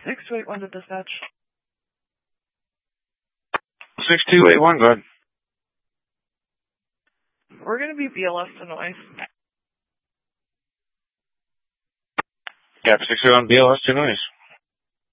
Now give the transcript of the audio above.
6281 to dispatch. 6281, go ahead. We're going to be BLS to noise. Cap 601 BLS to noise.